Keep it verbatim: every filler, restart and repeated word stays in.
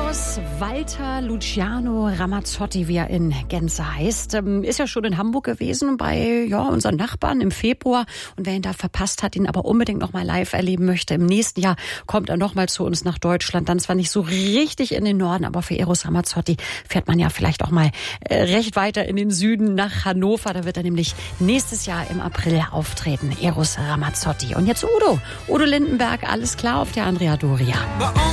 Eros Walter Luciano Ramazzotti, wie er in Gänze heißt, ist ja schon in Hamburg gewesen bei ja, unseren Nachbarn im Februar. Und wer ihn da verpasst hat, ihn aber unbedingt noch mal live erleben möchte, im nächsten Jahr kommt er noch mal zu uns nach Deutschland. Dann zwar nicht so richtig in den Norden, aber für Eros Ramazzotti fährt man ja vielleicht auch mal recht weiter in den Süden nach Hannover. Da wird er nämlich nächstes Jahr im April auftreten. Eros Ramazzotti. Und jetzt Udo. Udo Lindenberg, alles klar auf der Andrea Doria.